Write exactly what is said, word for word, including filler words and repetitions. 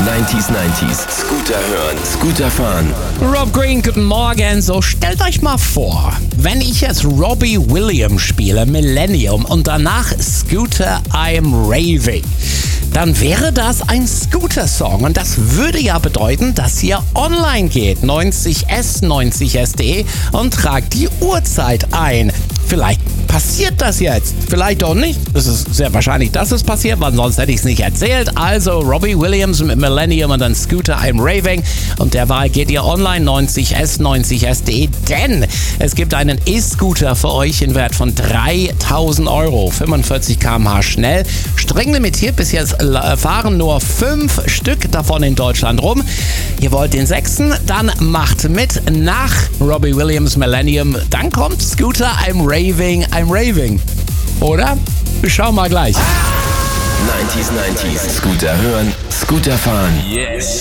neunzig neunzig. Scooter hören, Scooter fahren. Rob Green, guten Morgen. So, stellt euch mal vor, wenn ich jetzt Robbie Williams spiele, Millennium, und danach Scooter I'm Raving, dann wäre das ein Scooter-Song. Und das würde ja bedeuten, dass ihr online geht, neunzig S, neunzig S punkt de, und tragt die Uhrzeit ein. Vielleicht passiert das jetzt, vielleicht auch nicht. Es ist sehr wahrscheinlich, dass es passiert, weil sonst hätte ich es nicht erzählt. Also Robbie Williams mit Millennium und dann Scooter I'm Raving. Und derweil geht ihr online, neunzig S, neunzig S punkt de, denn es gibt einen E-Scooter für euch in Wert von dreitausend Euro, fünfundvierzig Kilometer pro Stunde schnell, streng limitiert. Bis jetzt fahren nur fünf Stück davon in Deutschland rum. Ihr wollt den sechsten, dann macht mit nach Robbie Williams Millennium. Dann kommt Scooter I'm Raving, I'm Raving. Oder? Schau mal gleich. neunzig neunzig. Scooter hören, Scooter fahren. Yes.